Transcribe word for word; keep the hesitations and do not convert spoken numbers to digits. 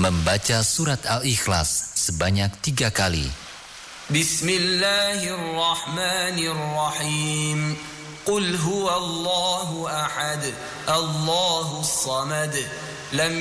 membaca surat Al-Ikhlas sebanyak tiga kali. Bismillahirrahmanirrahim. Qul huwallahu ahad, Allahus samad, lam